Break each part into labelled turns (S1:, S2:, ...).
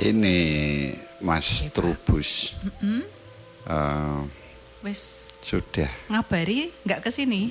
S1: Ini Mas Trubus.
S2: Wes
S1: Sudah.
S2: ngabari nggak kesini?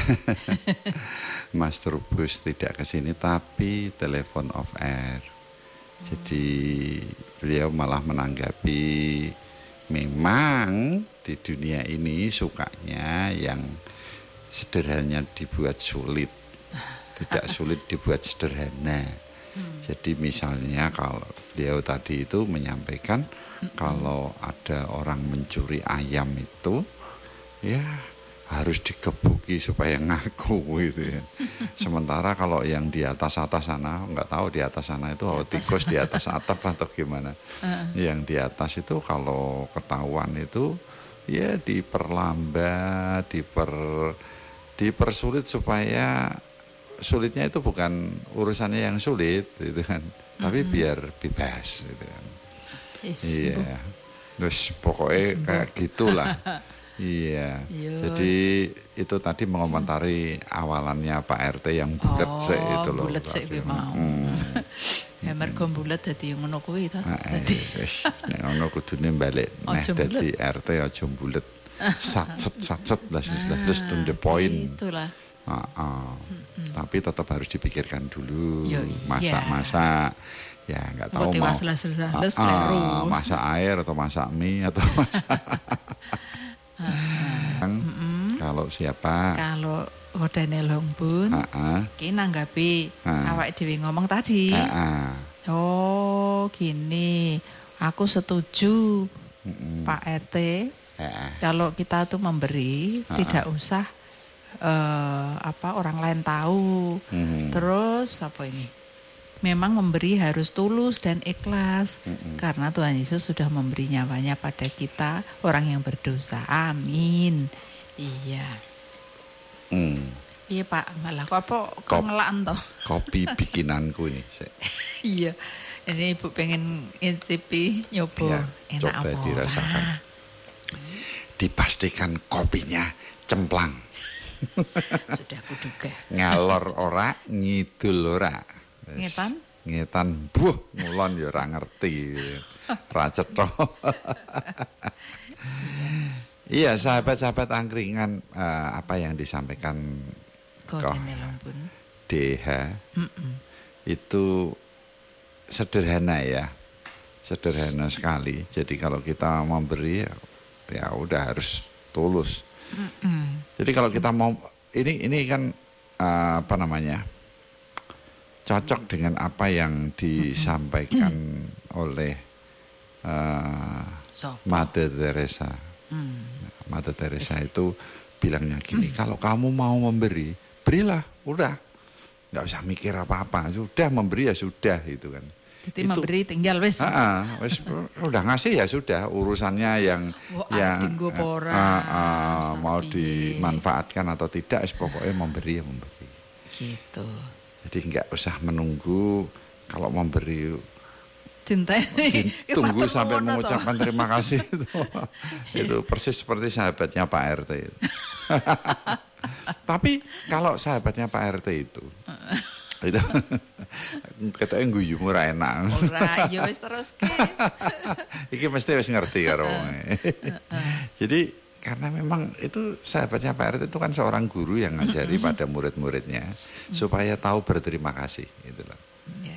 S1: Mas Trubus tidak kesini tapi telepon off air. Jadi beliau malah menanggapi memang di dunia ini sukanya yang sederhananya dibuat sulit, tidak sulit dibuat sederhana. Jadi misalnya kalau beliau tadi itu menyampaikan kalau ada orang mencuri ayam itu ya harus digebuki supaya ngaku gitu ya. Sementara kalau yang di atas sana, nggak tahu di atas sana itu tikus di atas atap atau gimana. Yang di atas itu kalau ketahuan itu ya diperlambat, dipersulit supaya sulitnya itu bukan urusannya yang sulit gitu kan. Tapi biar bebas gitu kan. Iya. Terus pokoknya kayak gitulah. Iya, jadi itu tadi mengomentari awalannya Pak RT yang bulet sik itu loh.
S2: Bulet sik kuwi mau. Ya mergo bulet dadi ngono kuwi ta.
S1: Dadi wis nek ngono kudune balik neh dadi RT aja bulet. Satset las to the point.
S2: Itulah.
S1: Tapi tetap harus dipikirkan dulu. Masak-masak. Ya nggak tahu mau masak air atau masak mie atau masak kalau siapa?
S2: Kalau Hodane Longbun, ki nanggapi awake dhewe ngomong tadi. Oh gini, aku setuju Pak RT. Kalau kita tuh memberi, tidak usah orang lain tahu. Terus apa ini? Memang memberi harus tulus dan ikhlas karena Tuhan Yesus sudah memberi nyawanya pada kita orang yang berdosa. Amin. Iya. Iya Pak, malah apa kengelaan toh?
S1: Kopi bikinanku ini.
S2: Iya. Ini Ibu pengen ngicipi nyoba.
S1: Ya,
S2: enak
S1: coba
S2: apa?
S1: dirasakan. Dipastikan kopinya cemplang.
S2: Sudah kuduga.
S1: Ngalor ora, ngidul ora. Ngetan buh ngulon ya ora ngerti. Ra cetha. Iya, sahabat-sahabat angkringan apa yang disampaikan DH itu sederhana ya. Sederhana sekali. Jadi kalau kita memberi ya udah harus tulus. Jadi kalau kita mau ini kan apa namanya? Cocok dengan apa yang disampaikan oleh Mother Teresa. Mother Teresa itu bilangnya gini, kalau kamu mau memberi, berilah, udah, nggak usah mikir apa-apa, sudah memberi ya sudah gitu kan.
S2: Jadi itu, memberi tinggal wes.
S1: Udah ngasih ya sudah, urusannya yang mau dimanfaatkan atau tidak, pokoknya memberi ya memberi.
S2: Gitu.
S1: Jadi nggak usah menunggu kalau memberi tunggu sampai mengucapkan terima kasih itu persis seperti sahabatnya Pak RT itu. Tapi kalau sahabatnya Pak RT itu katanya guyu ora enak.
S2: Ora ya wis terus ke.
S1: Iki mesti wis ngerti karo Jadi karena memang itu sahabatnya Pak RT itu kan seorang guru yang ngajari pada murid-muridnya supaya tahu berterima kasih gitu loh.